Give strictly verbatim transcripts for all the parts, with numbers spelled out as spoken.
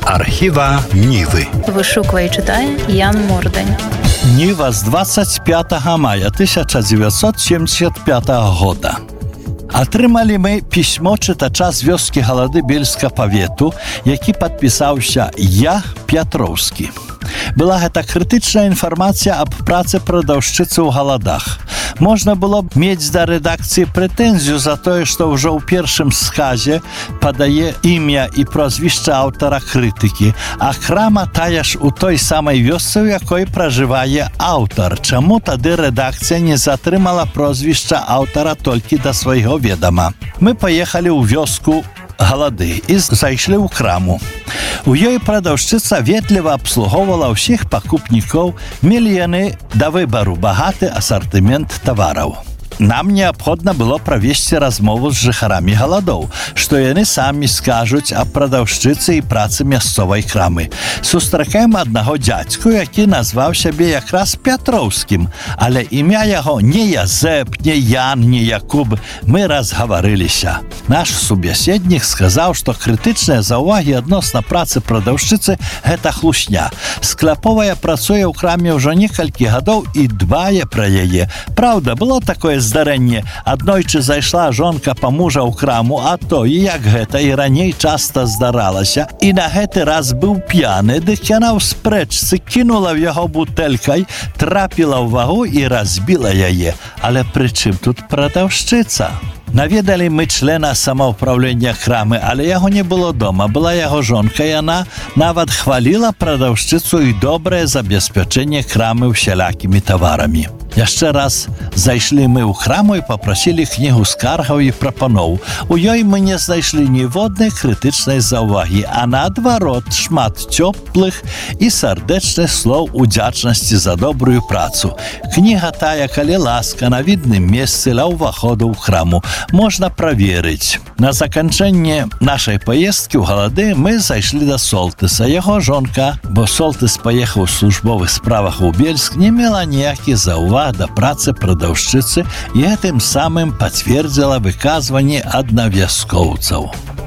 архіва Нівы. Вышуквае і чытае Ян Мордань. Ніва з двадцять пятого мая тысяча девятьсот семьдесят пятого года. Атрымалі мы пісьмо чытача з вёскі Галады Бельска павету, які падпісаўся Я Пятроўскі. Была гэта крытычная інфармацыя аб працы прадаўшчыцы ў галадах. Можна было б мець да рэдакцыі прэтэнзію за тое, што ўжо ў першым сказе падае імя і прозвішча аўтара крытыкі, а крама тая ж у той самай вёсцы, у якой пражывае аўтар. Чаму тады рэдакцыя не затрымала прозвішча аўтара толькі да свайго ведама? Мы паехалі ў вёску Галады і зайшлі ў краму. У ёй прадаўшчыца ветліва абслугоўвала ўсіх пакупнікоў, мелі яны да выбару багаты асартымент тавараў. Нам неабходна было правесці размову з жыхарамі галадоў, што яны самі скажуць аб прадаўшчыцы і працы мясцовай крамы. Сустракаем аднаго дзядзьку, які назваў сябе якраз Пятроўскім, але імя яго не Язэп, не Ян, не Якуб. Мы разгаварыліся. Наш субяседнік сказаў, што крытычныя заўвагі адносна працы прадаўшчыцы – гэта хлусня. Скляповая працуе ў краме ўжо некалькі гадоў і дбае пра яе. Праўда, было такое здарэнне. Аднойчы зайшла жонка па мужа ў краму, а то і як гэта і раней часта здаралася. І на гэты раз быў п'яны, дык яна ў спрэчцы кінула в яго бутэлькай, трапіла ў вагу і разбіла яе. Але пры чым тут прадаўшчыца? Наведалі мы члена самаўпраўлення крамы, але яго не было дома. Была яго жонка, яна нават хваліла прадаўшчыцу і добрае забеспячэнне крамы ўсялякімі таварамі. Яшчэ раз зайшлі мы ў краму і папрасілі кнігу скаргаў і прапаноў. У ёй мы не знайшлі ніводнай крытычнай заўвагі, а наадварот шмат цёплых і сардэчных слоў удзячнасці за добрую працу. Кніга тая, калі ласка, на відным месцы ля ўваходу ў краму. Можна праверыць. На заканчэнне нашай паездкі ў Галады мы зайшлі да Солтыса. Яго жонка, бо Солтыс паехаў у службовых справах у Бельск, не мела ніякіх заўваг да працы прадаўшчыцы і гэтым самым пацвердзіла выказванні аднавяскоўцаў.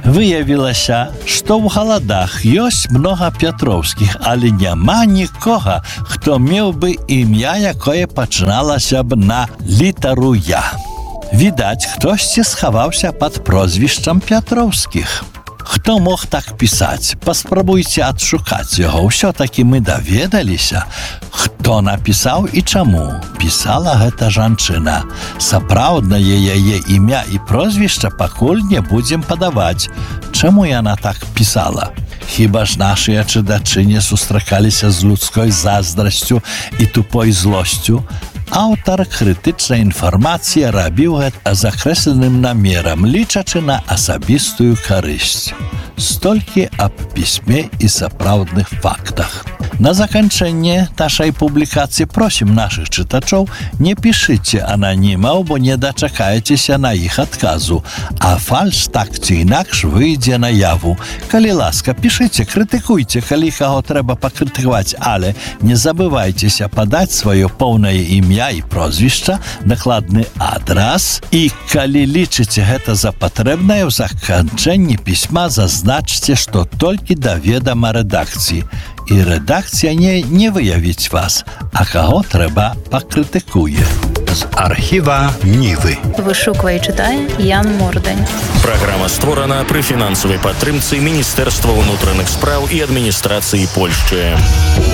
Выявілася, што ў Галадах ёсць многа Пятроўскіх, але няма нікога, хто меў бы імя, якое пачыналася б на літару Я. Відаць, хтосьці схаваўся пад прозвішчам Пятроўскіх. Хто мог так пісаць? Паспрабуйце адшукаць яго. Усё-такі мы даведаліся, хто напісаў і чаму. Пісала гэта жанчына. Сапраўднае яе імя і прозвішча пакуль не будзем падаваць. Чаму яна так пісала? Хіба ж нашыя чытачы не сустракаліся з людской заздрасцю і тупой злосцю? Аўтар крытычнай інфармацыі рабіў гэта з акрэсленым намерам, лічачы на асабістую карысць. Столькі аб пісьме і сапраўдных фактах. На заканчэнне нашай публікацыі просім нашых чытачоў, не пішыце ананімаў, бо не дачакаецеся на іх адказу, а фальш так ці інакш выйдзе на яву. Калі ласка, пішыце, крытыкуйце, калі каго трэба пакрытыкаваць, але не забывайцеся падаць сваё поўнае імя і прозвішча, дакладны адрас, і калі лічыце гэта за патрэбнае, ў заканчэнні пісьма зазначце, што толькі да ведама рэдакцыі. І рэдакцыя не, не выявіць вас, а каго трэба пакрытыкуе. З архіва Нівы. Вышуквае і чытае Ян Мордань. Праграма створана пры фінансавай падтрымцы Міністэрства ўнутраных спраў і адміністрацыі Польшчы.